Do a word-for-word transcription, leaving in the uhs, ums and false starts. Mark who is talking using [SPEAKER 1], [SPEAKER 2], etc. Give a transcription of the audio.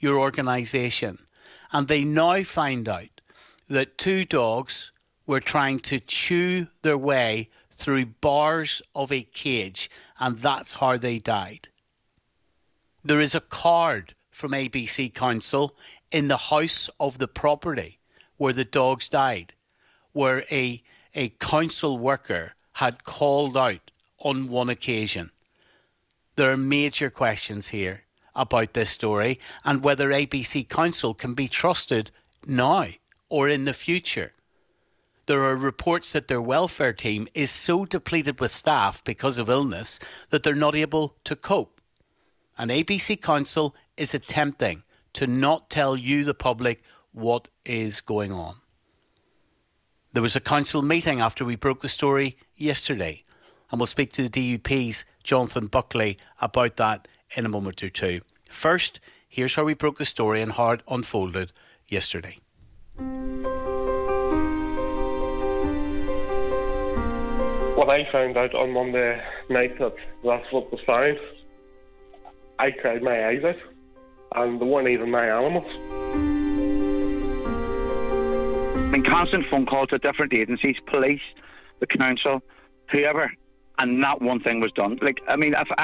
[SPEAKER 1] your organisation, and they now find out that two dogs were trying to chew their way through bars of a cage, and that's how they died. There is a card from A B C Council in the house of the property where the dogs died, where a, a council worker had called out on one occasion. There are major questions here about this story and whether A B C Council can be trusted now or in the future. There are reports that their welfare team is so depleted with staff because of illness that they're not able to cope. And A B C Council is attempting to not tell you, the public, what is going on. There was a council meeting after we broke the story yesterday, and we'll speak to the D U P's Jonathan Buckley about that in a moment or two. First, here's how we broke the story and how it unfolded yesterday.
[SPEAKER 2] When I found out on Monday night that that's what was found, I cried my eyes out, and they weren't even my animals.
[SPEAKER 3] Been constant phone calls to different agencies, police, the council, whoever, and not one thing was done. Like, I mean, if